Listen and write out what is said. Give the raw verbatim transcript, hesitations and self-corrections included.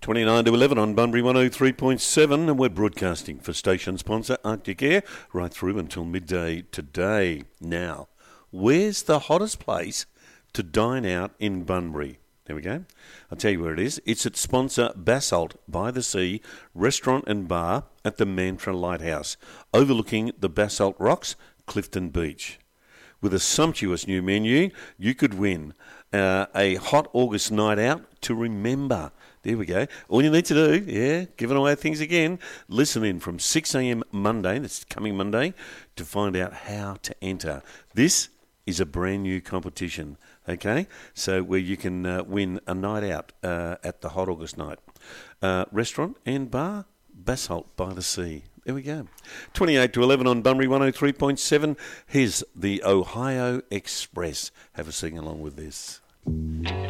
twenty-nine to eleven on Bunbury one oh three point seven, and we're broadcasting for station sponsor Arctic Air right through until midday today. Now, where's the hottest place to dine out in Bunbury? There we go. I'll tell you where it is. It's at sponsor Basalt by the Sea Restaurant and Bar at the Mantra Lighthouse, overlooking the Basalt Rocks, Clifton Beach. With a sumptuous new menu, you could win uh, a hot August night out to remember. There we go. All you need to do, yeah, giving away things again, listen in from six a.m. Monday, that's coming Monday, to find out how to enter. This is a brand new competition, okay? So where you can uh, win a night out uh, at the hot August night. Uh, restaurant and bar, Basalt by the Sea. There we go. twenty-eight to eleven on Bunbury one oh three point seven. Here's the Ohio Express. Have a sing along with this.